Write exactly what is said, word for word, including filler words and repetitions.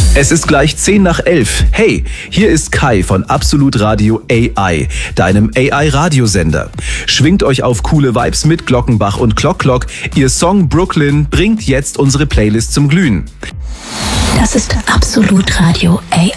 Es ist gleich zehn nach elf. Hey, hier ist Kai von Absolut Radio A I, deinem A I-Radiosender. Schwingt euch auf coole Vibes mit Glockenbach und Clock Clock. Ihr Song Brooklyn bringt jetzt unsere Playlist zum Glühen. Das ist Absolut Radio A